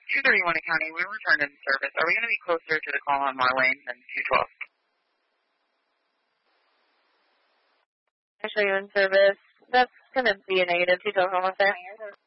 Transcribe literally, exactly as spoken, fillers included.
two thirty-one County, we returned in service. Are we going to be closer to the call on Marlane than two twelve? I show you in service. That's going to be a negative. two twelve, almost there.